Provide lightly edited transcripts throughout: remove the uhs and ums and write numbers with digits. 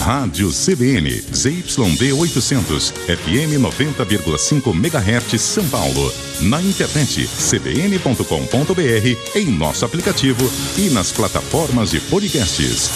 Rádio CBN, ZYD 800, FM 90,5 MHz São Paulo. Na internet, cbn.com.br, em nosso aplicativo e nas plataformas de podcasts.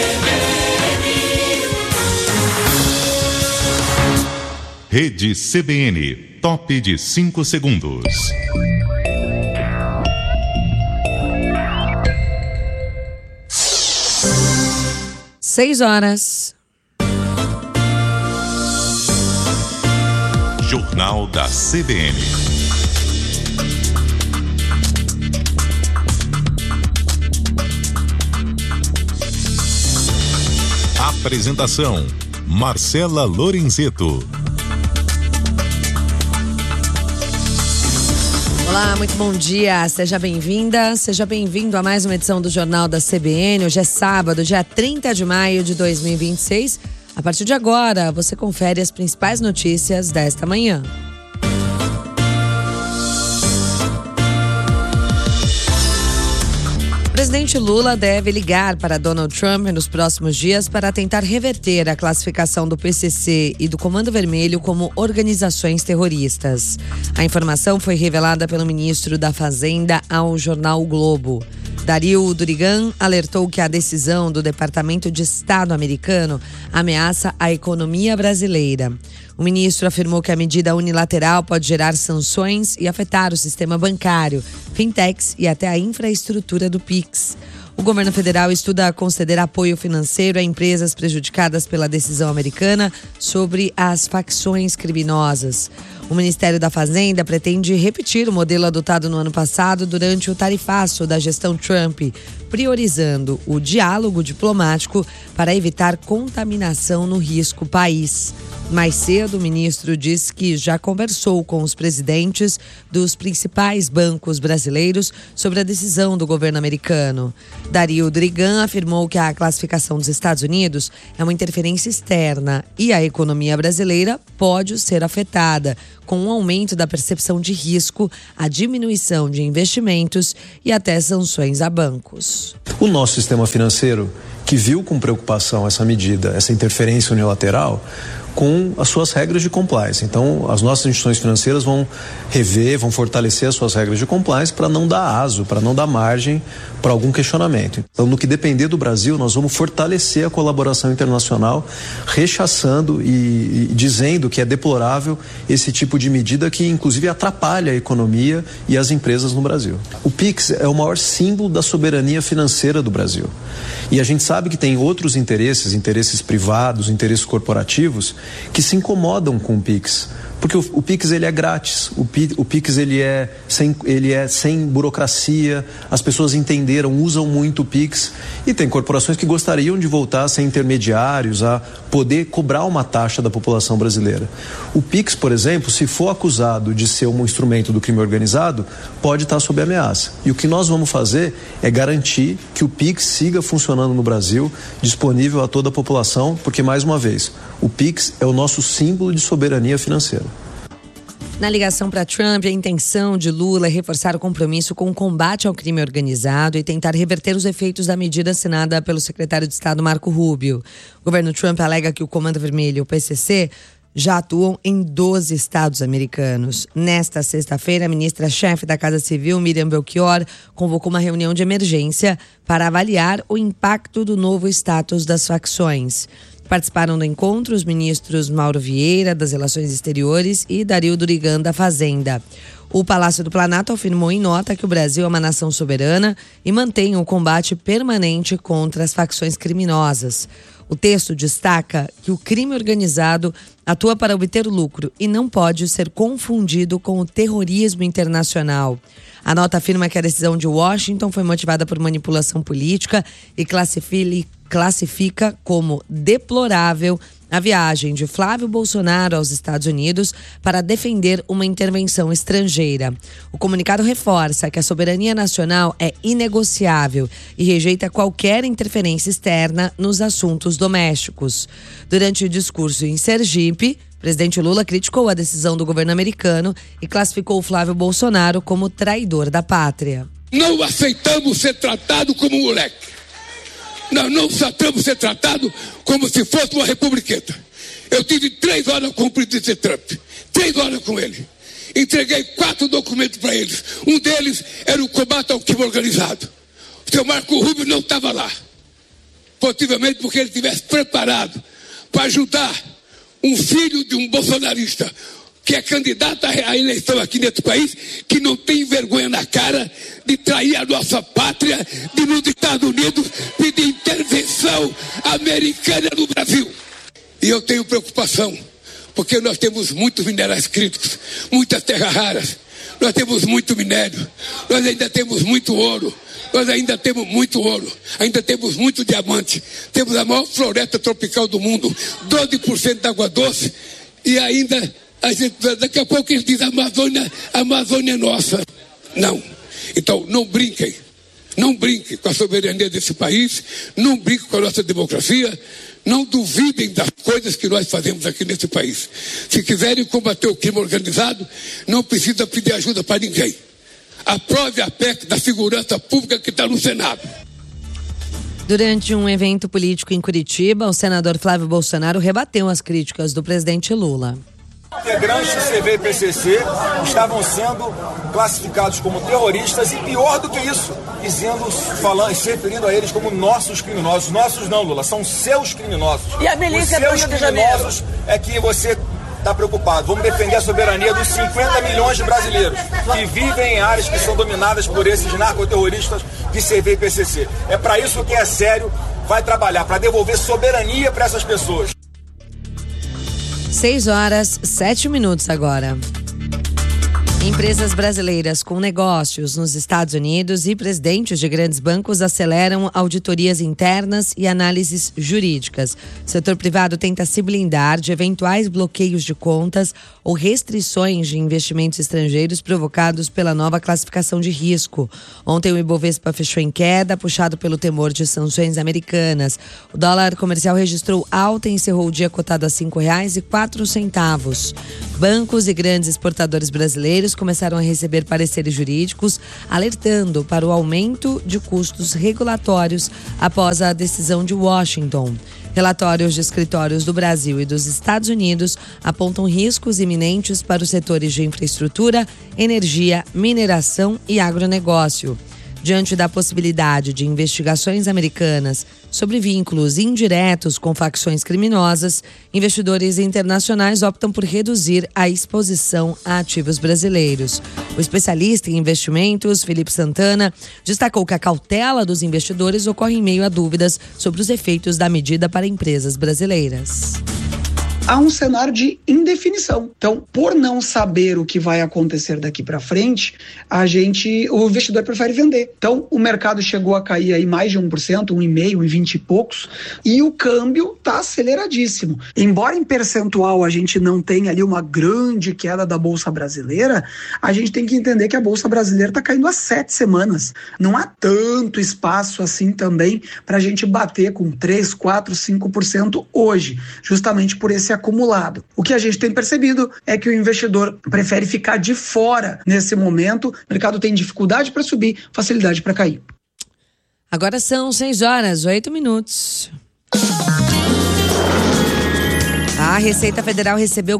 Rede CBN, top de 5 segundos. 6 horas. Jornal da CBN. Apresentação: Marcela Lorenzeto. Olá, muito bom dia, seja bem-vinda, seja bem-vindo a mais uma edição do Jornal da CBN. Hoje é sábado, dia 30 de maio de 2026. A partir de agora, você confere as principais notícias desta manhã. O presidente Lula deve ligar para Donald Trump nos próximos dias para tentar reverter a classificação do PCC e do Comando Vermelho como organizações terroristas. A informação foi revelada pelo ministro da Fazenda ao jornal O Globo. Dario Durigan alertou que a decisão do Departamento de Estado americano ameaça a economia brasileira. O ministro afirmou que a medida unilateral pode gerar sanções e afetar o sistema bancário, fintechs e até a infraestrutura do Pix. O governo federal estuda conceder apoio financeiro a empresas prejudicadas pela decisão americana sobre as facções criminosas. O Ministério da Fazenda pretende repetir o modelo adotado no ano passado durante o tarifaço da gestão Trump, priorizando o diálogo diplomático para evitar contaminação no risco país. Mais cedo, o ministro disse que já conversou com os presidentes dos principais bancos brasileiros sobre a decisão do governo americano. Dario Durigan afirmou que a classificação dos Estados Unidos é uma interferência externa e a economia brasileira pode ser afetada, com um aumento da percepção de risco, a diminuição de investimentos e até sanções a bancos. O nosso sistema financeiro, que viu com preocupação essa medida, essa interferência unilateral, com as suas regras de compliance. Então, as nossas instituições financeiras vão rever, vão fortalecer as suas regras de compliance para não dar aso, para não dar margem para algum questionamento. Então, no que depender do Brasil, nós vamos fortalecer a colaboração internacional, rechaçando e dizendo que é deplorável esse tipo de medida que, inclusive, atrapalha a economia e as empresas no Brasil. O Pix é o maior símbolo da soberania financeira do Brasil. E a gente sabe que tem outros interesses privados, interesses corporativos, que se incomodam com o Pix. Porque o Pix ele é grátis, o Pix ele é sem burocracia, as pessoas entenderam, usam muito o Pix e tem corporações que gostariam de voltar a ser intermediários, a poder cobrar uma taxa da população brasileira. O Pix, por exemplo, se for acusado de ser um instrumento do crime organizado, pode estar sob ameaça. E o que nós vamos fazer é garantir que o Pix siga funcionando no Brasil, disponível a toda a população, porque, mais uma vez, o Pix é o nosso símbolo de soberania financeira. Na ligação para Trump, a intenção de Lula é reforçar o compromisso com o combate ao crime organizado e tentar reverter os efeitos da medida assinada pelo secretário de Estado Marco Rubio. O governo Trump alega que o Comando Vermelho e o PCC já atuam em 12 estados americanos. Nesta sexta-feira, a ministra-chefe da Casa Civil, Miriam Belchior, convocou uma reunião de emergência para avaliar o impacto do novo status das facções. Participaram do encontro os ministros Mauro Vieira, das Relações Exteriores, e Dario Durigan, da Fazenda. O Palácio do Planalto afirmou em nota que o Brasil é uma nação soberana e mantém um combate permanente contra as facções criminosas. O texto destaca que o crime organizado atua para obter lucro e não pode ser confundido com o terrorismo internacional. A nota afirma que a decisão de Washington foi motivada por manipulação política e classifica como deplorável a viagem de Flávio Bolsonaro aos Estados Unidos para defender uma intervenção estrangeira. O comunicado reforça que a soberania nacional é inegociável e rejeita qualquer interferência externa nos assuntos domésticos. Durante o discurso em Sergipe, o presidente Lula criticou a decisão do governo americano e classificou Flávio Bolsonaro como traidor da pátria. Não aceitamos ser tratado como moleque. Nós não tratamos ser tratado como se fosse uma republiqueta. Eu tive 3 horas com o presidente Trump, 3 horas com ele. Entreguei 4 documentos para eles. Um deles era o combate ao crime organizado. O seu Marco Rubio não estava lá. Possivelmente porque ele estivesse preparado para ajudar um filho de um bolsonarista que é candidato à eleição aqui nesse país, que não tem vergonha na cara de trair a nossa pátria, de nos Estados Unidos pedir intervenção americana no Brasil. E eu tenho preocupação, porque nós temos muitos minerais críticos, muitas terras raras, nós temos muito minério, nós ainda temos muito ouro, ainda temos muito diamante, temos a maior floresta tropical do mundo, 12% de água doce, e ainda daqui a pouco eles dizem a Amazônia é nossa. Não. Então, não brinquem com a soberania desse país, não brinquem com a nossa democracia, não duvidem das coisas que nós fazemos aqui nesse país. Se quiserem combater o crime organizado, não precisa pedir ajuda para ninguém. Aprove a PEC da segurança pública que está no Senado. Durante um evento político em Curitiba, o senador Flávio Bolsonaro rebateu as críticas do presidente Lula. Integrantes do CVPCC estavam sendo classificados como terroristas e, pior do que isso, se referindo a eles como nossos criminosos. Nossos não, Lula, são seus criminosos. E a milícia do Rio de Janeiro? Os seus criminosos é que você está preocupado. Vamos defender a soberania dos 50 milhões de brasileiros que vivem em áreas que são dominadas por esses narcoterroristas de CVPCC. É para isso que é sério, vai trabalhar, para devolver soberania para essas pessoas. 6h07 agora. Empresas brasileiras com negócios nos Estados Unidos e presidentes de grandes bancos aceleram auditorias internas e análises jurídicas. O setor privado tenta se blindar de eventuais bloqueios de contas ou restrições de investimentos estrangeiros provocados pela nova classificação de risco. Ontem o Ibovespa fechou em queda, puxado pelo temor de sanções americanas. O dólar comercial registrou alta e encerrou o dia cotado a R$ 5,04. Bancos e grandes exportadores brasileiros começaram a receber pareceres jurídicos, alertando para o aumento de custos regulatórios após a decisão de Washington. Relatórios de escritórios do Brasil e dos Estados Unidos apontam riscos iminentes para os setores de infraestrutura, energia, mineração e agronegócio. Diante da possibilidade de investigações americanas sobre vínculos indiretos com facções criminosas, investidores internacionais optam por reduzir a exposição a ativos brasileiros. O especialista em investimentos, Felipe Santana, destacou que a cautela dos investidores ocorre em meio a dúvidas sobre os efeitos da medida para empresas brasileiras. Há um cenário de indefinição. Então, por não saber o que vai acontecer daqui para frente, o investidor prefere vender. Então, o mercado chegou a cair aí mais de 1%, 1,5%, 1,20 e poucos, e o câmbio está aceleradíssimo. Embora em percentual a gente não tenha ali uma grande queda da Bolsa Brasileira, a gente tem que entender que a Bolsa Brasileira está caindo há 7 semanas. Não há tanto espaço assim também para a gente bater com 3%, 4%, 5% hoje, justamente por esse acumulado. O que a gente tem percebido é que o investidor prefere ficar de fora nesse momento. O mercado tem dificuldade para subir, facilidade para cair. Agora são 6h08. A Receita Federal recebeu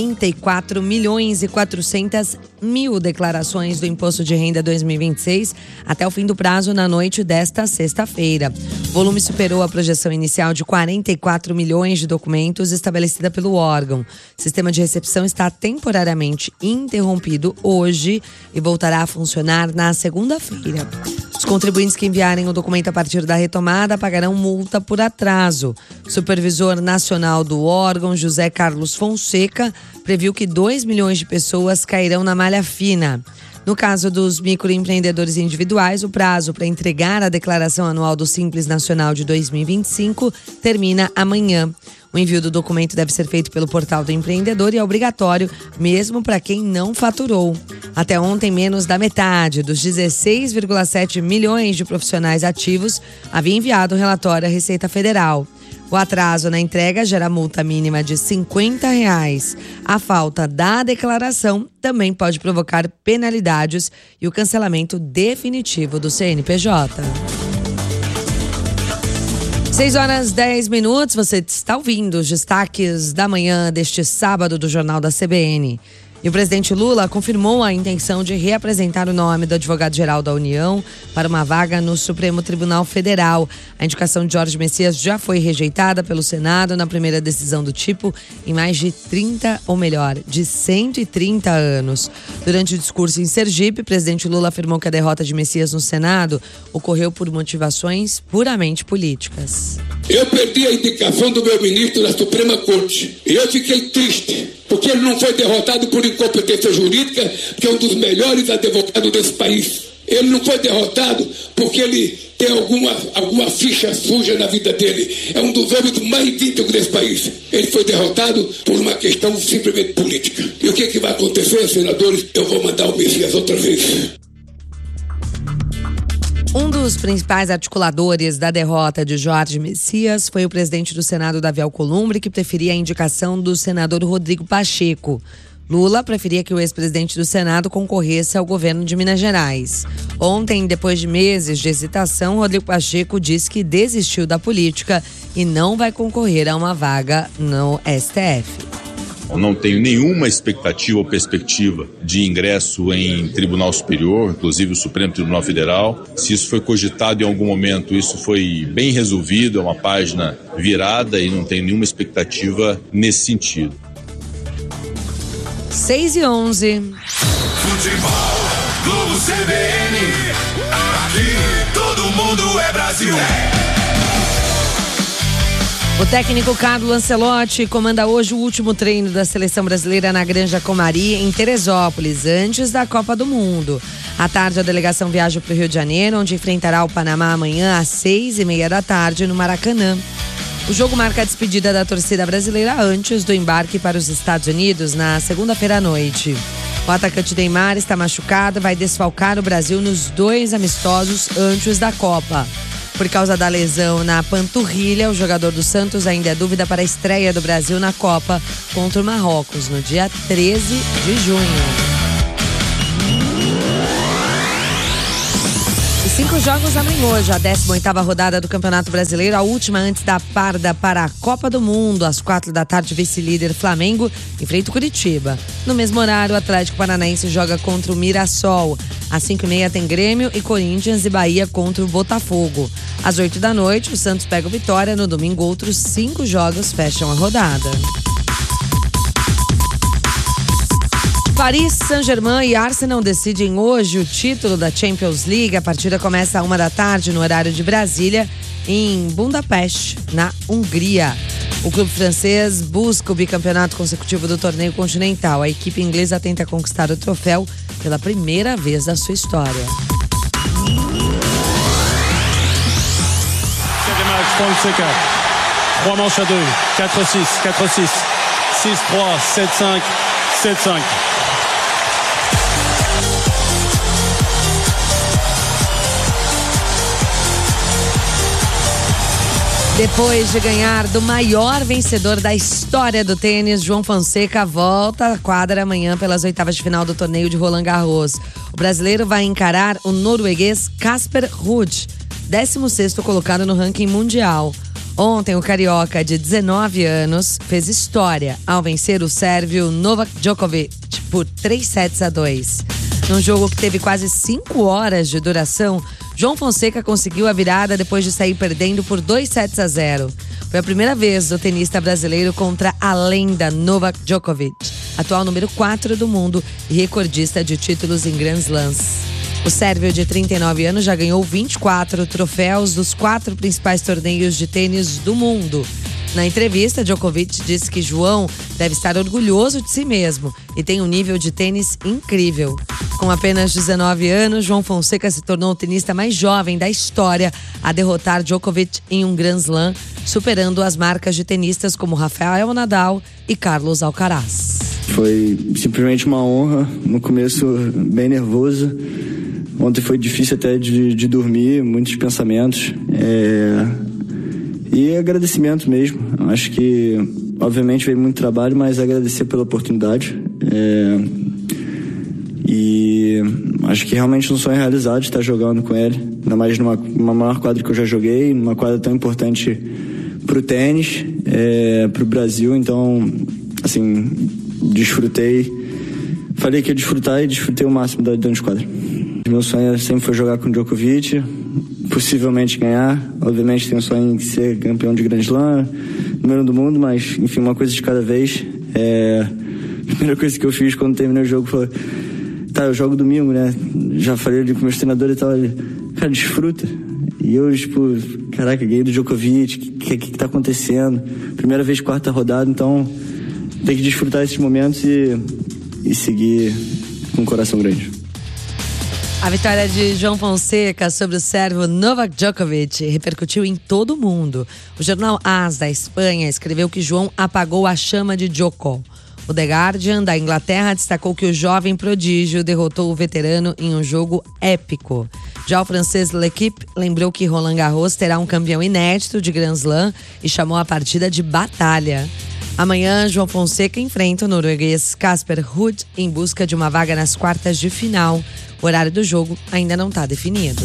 44.400.000 declarações do Imposto de Renda 2026 até o fim do prazo na noite desta sexta-feira. O volume superou a projeção inicial de 44 milhões de documentos estabelecida pelo órgão. O sistema de recepção está temporariamente interrompido hoje e voltará a funcionar na segunda-feira. Os contribuintes que enviarem o documento a partir da retomada pagarão multa por atraso. O supervisor nacional do órgão, José Carlos Fonseca, previu que 2 milhões de pessoas cairão na malha fina. No caso dos microempreendedores individuais, o prazo para entregar a declaração anual do Simples Nacional de 2025 termina amanhã. O envio do documento deve ser feito pelo portal do empreendedor e é obrigatório, mesmo para quem não faturou. Até ontem, menos da metade dos 16,7 milhões de profissionais ativos havia enviado o relatório à Receita Federal. O atraso na entrega gera multa mínima de R$ 50. A falta da declaração também pode provocar penalidades e o cancelamento definitivo do CNPJ. 6h10, você está ouvindo os destaques da manhã deste sábado do Jornal da CBN. E o presidente Lula confirmou a intenção de reapresentar o nome do advogado-geral da União para uma vaga no Supremo Tribunal Federal. A indicação de Jorge Messias já foi rejeitada pelo Senado na primeira decisão do tipo em mais de 130 anos. Durante o discurso em Sergipe, o presidente Lula afirmou que a derrota de Messias no Senado ocorreu por motivações puramente políticas. Eu perdi a indicação do meu ministro da Suprema Corte e eu fiquei triste, porque ele não foi derrotado por incompetência jurídica, que é um dos melhores advogados desse país. Ele não foi derrotado porque ele tem alguma ficha suja na vida dele. É um dos homens mais íntegros desse país. Ele foi derrotado por uma questão simplesmente política. E o que vai acontecer, senadores? Eu vou mandar o Messias outra vez. Um dos principais articuladores da derrota de Jorge Messias foi o presidente do Senado, Davi Alcolumbre, que preferia a indicação do senador Rodrigo Pacheco. Lula preferia que o ex-presidente do Senado concorresse ao governo de Minas Gerais. Ontem, depois de meses de hesitação, Rodrigo Pacheco disse que desistiu da política e não vai concorrer a uma vaga no STF. Eu não tenho nenhuma expectativa ou perspectiva de ingresso em Tribunal Superior, inclusive o Supremo Tribunal Federal. Se isso foi cogitado em algum momento, isso foi bem resolvido, é uma página virada e não tenho nenhuma expectativa nesse sentido. 6h11. Futebol, Globo CBN, aqui todo mundo é Brasil. O técnico Carlo Ancelotti comanda hoje o último treino da seleção brasileira na Granja Comari, em Teresópolis, antes da Copa do Mundo. À tarde, a delegação viaja para o Rio de Janeiro, onde enfrentará o Panamá amanhã às 6h30 da tarde no Maracanã. O jogo marca a despedida da torcida brasileira antes do embarque para os Estados Unidos na segunda-feira à noite. O atacante Neymar está machucado e vai desfalcar o Brasil nos 2 amistosos antes da Copa. Por causa da lesão na panturrilha, o jogador do Santos ainda é dúvida para a estreia do Brasil na Copa contra o Marrocos, no dia 13 de junho. E 5 jogos abrem hoje a 18ª rodada do Campeonato Brasileiro, a última antes da parda para a Copa do Mundo. Às 4 da tarde, vice-líder Flamengo enfrenta o Curitiba. No mesmo horário, o Atlético Paranaense joga contra o Mirassol. Às 5h30 tem Grêmio e Corinthians e Bahia contra o Botafogo. Às 8 da noite, o Santos pega o Vitória. No domingo, outros 5 jogos fecham a rodada. Paris Saint-Germain e Arsenal decidem hoje o título da Champions League. A partida começa às 1 da tarde no horário de Brasília, em Budapeste, na Hungria. O clube francês busca o bicampeonato consecutivo do torneio continental. A equipe inglesa tenta conquistar o troféu pela primeira vez da sua história. Fonseca, 3 manches à 2, 4-6, 4-6, 6-3, 7-5, 7-5. Depois de ganhar do maior vencedor da história do tênis, João Fonseca volta à quadra amanhã pelas 8ª de final do torneio de Roland Garros. O brasileiro vai encarar o norueguês Casper Ruud, 16º colocado no ranking mundial. Ontem, o carioca de 19 anos fez história ao vencer o sérvio Novak Djokovic por 3-2. Num jogo que teve quase 5 horas de duração, João Fonseca conseguiu a virada depois de sair perdendo por 2-0. Foi a primeira vez do tenista brasileiro contra a lenda Novak Djokovic, atual número 4 do mundo e recordista de títulos em Grand Slams. O sérvio de 39 anos já ganhou 24 troféus dos 4 principais torneios de tênis do mundo. Na entrevista, Djokovic disse que João deve estar orgulhoso de si mesmo e tem um nível de tênis incrível. Com apenas 19 anos, João Fonseca se tornou o tenista mais jovem da história a derrotar Djokovic em um Grand Slam, superando as marcas de tenistas como Rafael Nadal e Carlos Alcaraz. Foi simplesmente uma honra, no começo bem nervoso. Ontem foi difícil até de dormir, muitos pensamentos. E agradecimento mesmo. Acho que, obviamente, veio muito trabalho, mas agradecer pela oportunidade. E acho que realmente um sonho realizado de estar jogando com ele, ainda mais numa maior quadra que eu já joguei, numa quadra tão importante pro tênis, pro Brasil. Então, assim, desfrutei. Falei que ia desfrutar e desfrutei o máximo dentro de quadra. Meu sonho sempre foi jogar com o Djokovic, possivelmente ganhar. Obviamente tenho o sonho de ser campeão de Grand Slam, número do mundo, mas enfim, uma coisa de cada vez. A primeira coisa que eu fiz quando terminei o jogo foi: tá, eu jogo domingo, né? Já falei ali com meus treinadores e tal, cara, desfruta. E eu, tipo, caraca, ganhei do Djokovic, o que tá acontecendo? Primeira vez, quarta rodada, então tem que desfrutar esses momentos e seguir com um coração grande. A vitória de João Fonseca sobre o sérvio Novak Djokovic repercutiu em todo o mundo. O jornal AS da Espanha escreveu que João apagou a chama de Djoko. O The Guardian da Inglaterra destacou que o jovem prodígio derrotou o veterano em um jogo épico. Já o francês L'Équipe lembrou que Roland Garros terá um campeão inédito de Grand Slam e chamou a partida de batalha. Amanhã, João Fonseca enfrenta o norueguês Casper Ruud em busca de uma vaga nas quartas de final. O horário do jogo ainda não está definido.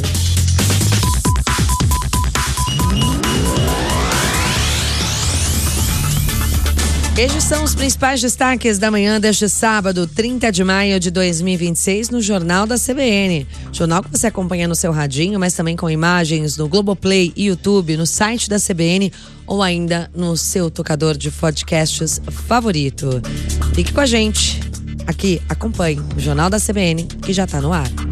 Estes são os principais destaques da manhã deste sábado, 30 de maio de 2026, no Jornal da CBN. Jornal que você acompanha no seu radinho, mas também com imagens no Globoplay e YouTube, no site da CBN ou ainda no seu tocador de podcasts favorito. Fique com a gente. Aqui, acompanhe o Jornal da CBN, que já está no ar.